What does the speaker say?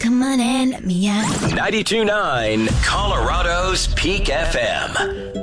Come on and let me out. 92.9 Colorado's Peak FM.